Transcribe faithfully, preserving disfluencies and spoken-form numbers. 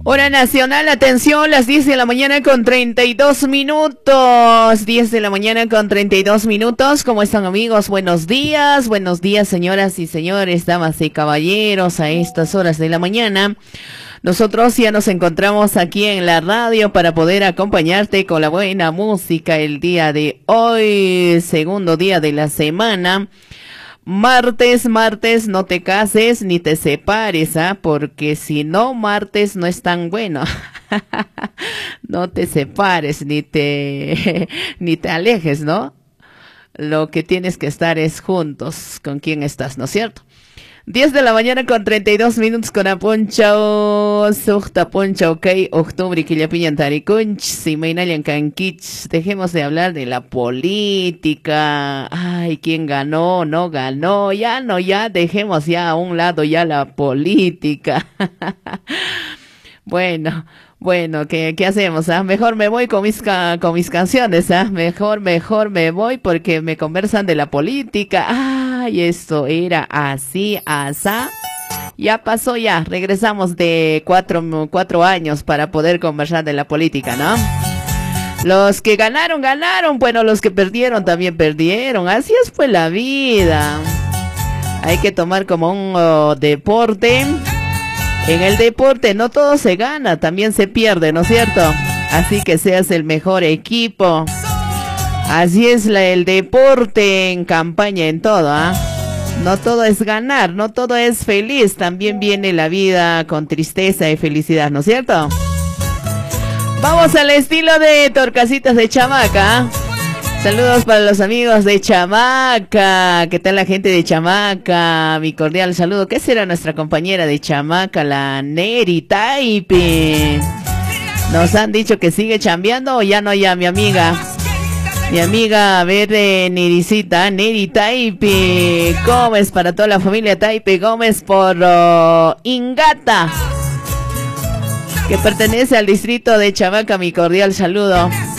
Hora nacional, atención, las diez de la mañana con treinta y dos minutos. diez de la mañana con treinta y dos minutos. ¿Cómo están, amigos? Buenos días, buenos días, señoras y señores, damas y caballeros, a estas horas de la mañana. Nosotros ya nos encontramos aquí en la radio para poder acompañarte con la buena música el día de hoy, segundo día de la semana. Martes, martes, no te cases ni te separes, ¿ah? Porque si no, martes no es tan bueno. No te separes ni te, ni te alejes, ¿no? Lo que tienes que estar es juntos con quien estás, ¿no es cierto? diez de la mañana con treinta y dos minutos con apunchao, sujta puncha, ok, octubre, que ya piñan taricunch, si me inalian canquich. Dejemos de hablar de la política. Ay, ¿quién ganó? No ganó, ya no, ya dejemos ya a un lado ya la política. Bueno, bueno, ¿qué, qué hacemos? Ah? Mejor me voy con mis, ca con mis canciones, ¿ah? Mejor, mejor me voy porque me conversan de la política. Ay, esto era así, asá. Ya pasó ya, regresamos de cuatro, cuatro años para poder conversar de la política, ¿no? Los que ganaron, ganaron, bueno, los que perdieron también perdieron. Así es pues la vida. Hay que tomar como un oh, deporte. En el deporte no todo se gana, también se pierde, ¿no es cierto? Así que seas el mejor equipo. Así es la, el deporte en campaña, en todo, ¿ah? ¿eh? No todo es ganar, no todo es feliz, también viene la vida con tristeza y felicidad, ¿no es cierto? Vamos al estilo de Torcasitas de Chamaca. Saludos para los amigos de Chamaca. ¿Qué tal la gente de Chamaca? Mi cordial saludo. ¿Qué será nuestra compañera de Chamaca, la Neri Taipe? Nos han dicho que sigue chambeando o ya no, ya mi amiga. Mi amiga, a ver, eh, Nericita, Neri Taipe Gómez, para toda la familia Taipe Gómez por uh, Ingata, que pertenece al distrito de Chamaca. Mi cordial saludo.